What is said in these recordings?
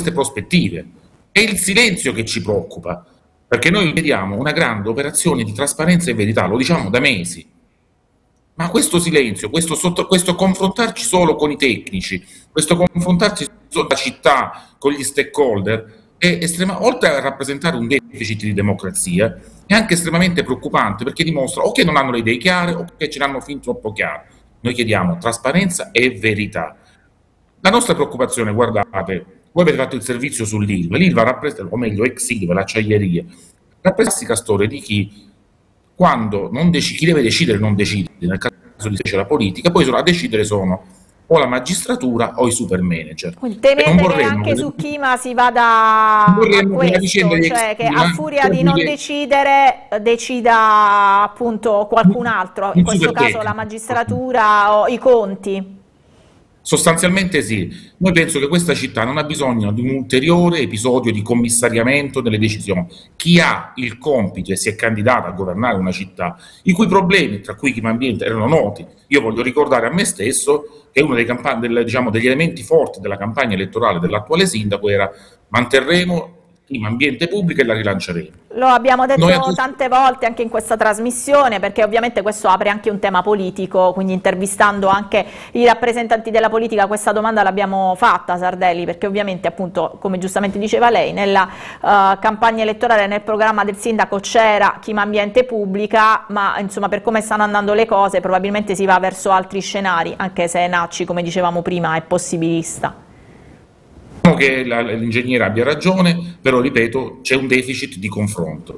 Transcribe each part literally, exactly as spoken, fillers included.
queste prospettive. È il silenzio che ci preoccupa, perché noi vediamo una grande operazione di trasparenza e verità, lo diciamo da mesi. Ma questo silenzio, questo, sotto, questo confrontarci solo con i tecnici, questo confrontarci solo con la città, con gli stakeholder, è estrema, oltre a rappresentare un deficit di democrazia, è anche estremamente preoccupante, perché dimostra o che non hanno le idee chiare o che ce l'hanno fin troppo chiare. Noi chiediamo trasparenza e verità. La nostra preoccupazione, guardate, voi avete fatto il servizio sull'Ilva, l'Ilva rappresenta, o meglio ex Ilva, l'acciaieria, rappresenta la classica storia di chi, quando non dec- chi deve decidere non decide, nel caso di specie la politica, poi sono a decidere sono o la magistratura o i super manager. Quindi temete che anche che su Chima si vada a questo, cioè che a furia di non decidere decida appunto qualcun altro, in questo caso la magistratura o i conti. Sostanzialmente sì, noi penso che questa città non ha bisogno di un ulteriore episodio di commissariamento delle decisioni. Chi ha il compito e si è candidato a governare una città, i cui problemi, tra cui clima ambiente, erano noti. Io voglio ricordare a me stesso che uno dei campa- del, diciamo, degli elementi forti della campagna elettorale dell'attuale sindaco era: manterremo clima ambiente pubblica e la rilanceremo. Lo abbiamo detto Noi... tante volte anche in questa trasmissione, perché ovviamente questo apre anche un tema politico, quindi intervistando anche i rappresentanti della politica questa domanda l'abbiamo fatta, Sardelli, perché ovviamente appunto, come giustamente diceva lei, nella uh, campagna elettorale, nel programma del sindaco c'era clima ambiente pubblica, ma insomma per come stanno andando le cose probabilmente si va verso altri scenari, anche se Nacci, come dicevamo prima, è possibilista. Che l'ingegnere abbia ragione, però ripeto, c'è un deficit di confronto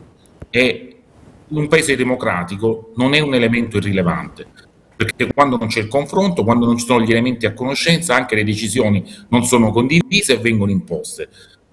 e un paese democratico non è un elemento irrilevante, perché quando non c'è il confronto, quando non ci sono gli elementi a conoscenza, anche le decisioni non sono condivise e vengono imposte.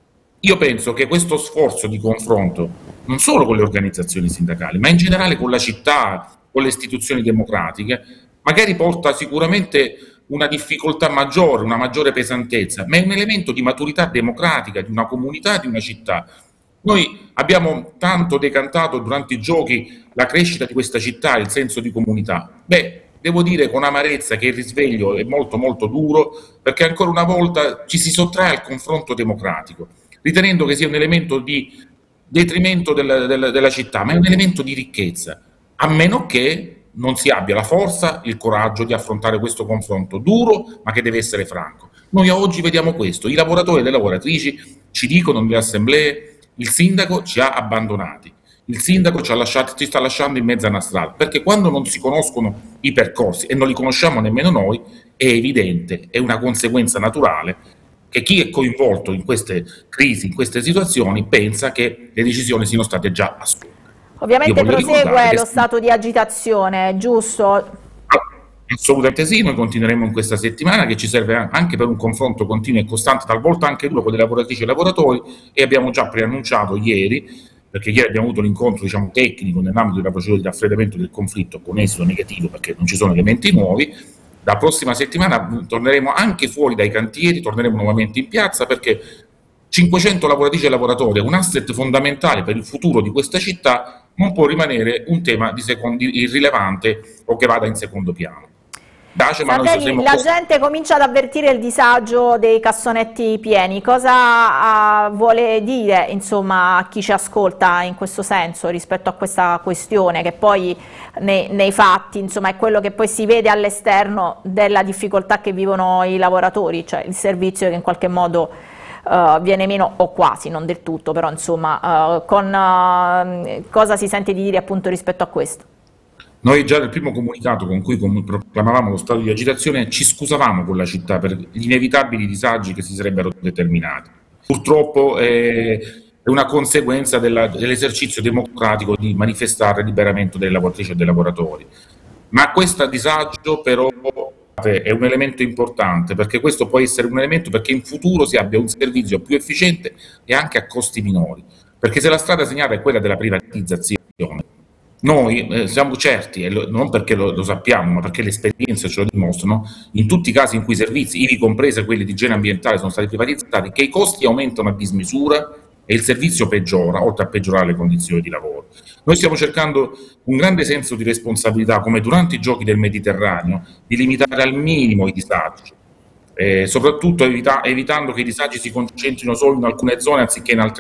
Io penso che questo sforzo di confronto, non solo con le organizzazioni sindacali, ma in generale con la città, con le istituzioni democratiche, magari porta sicuramente una difficoltà maggiore, una maggiore pesantezza, ma è un elemento di maturità democratica di una comunità, di una città. Noi abbiamo tanto decantato durante i giochi la crescita di questa città, il senso di comunità. Beh, devo dire con amarezza che il risveglio è molto molto duro, perché ancora una volta ci si sottrae al confronto democratico, ritenendo che sia un elemento di detrimento della, della, della città, ma è un elemento di ricchezza, a meno che non si abbia la forza, il coraggio di affrontare questo confronto duro, ma che deve essere franco. Noi oggi vediamo questo, i lavoratori e le lavoratrici ci dicono nelle assemblee: il sindaco ci ha abbandonati, il sindaco ci, ha lasciati, ci sta lasciando in mezzo a una strada, perché quando non si conoscono i percorsi e non li conosciamo nemmeno noi, è evidente, è una conseguenza naturale che chi è coinvolto in queste crisi, in queste situazioni, pensa che le decisioni siano state già assunte. Ovviamente prosegue lo stato di agitazione, giusto? Assolutamente sì, noi continueremo in questa settimana, che ci serve anche per un confronto continuo e costante, talvolta anche duro, con le lavoratrici e i lavoratori, e abbiamo già preannunciato ieri, perché ieri abbiamo avuto l'incontro diciamo, tecnico nell'ambito della procedura di raffreddamento del conflitto con esito negativo, perché non ci sono elementi nuovi. La prossima settimana torneremo anche fuori dai cantieri, torneremo nuovamente in piazza, perché cinquecento lavoratrici e lavoratori è un asset fondamentale per il futuro di questa città, non può rimanere un tema di secondi, irrilevante o che vada in secondo piano. Dace, ma Sardelli, la gente comincia ad avvertire il disagio dei cassonetti pieni. Cosa uh, vuole dire insomma, a chi ci ascolta in questo senso rispetto a questa questione, che poi nei, nei fatti insomma, è quello che poi si vede all'esterno della difficoltà che vivono i lavoratori, cioè il servizio che in qualche modo uh, viene meno o quasi, non del tutto, però insomma uh, con, uh, cosa si sente di dire appunto rispetto a questo? Noi già nel primo comunicato con cui proclamavamo lo stato di agitazione ci scusavamo con la città per gli inevitabili disagi che si sarebbero determinati. Purtroppo è una conseguenza della, dell'esercizio democratico di manifestare il liberamento delle lavoratrici e dei lavoratori. Ma questo disagio però è un elemento importante, perché questo può essere un elemento perché in futuro si abbia un servizio più efficiente e anche a costi minori. Perché se la strada segnata è quella della privatizzazione, noi eh, siamo certi, e lo, non perché lo, lo sappiamo, ma perché le esperienze ce lo dimostrano, in tutti i casi in cui i servizi, ivi comprese quelli di igiene ambientale, sono stati privatizzati, che i costi aumentano a dismisura e il servizio peggiora, oltre a peggiorare le condizioni di lavoro. Noi stiamo cercando un grande senso di responsabilità, come durante i giochi del Mediterraneo, di limitare al minimo i disagi. eh, soprattutto evita evitando che i disagi si concentrino solo in alcune zone anziché in altre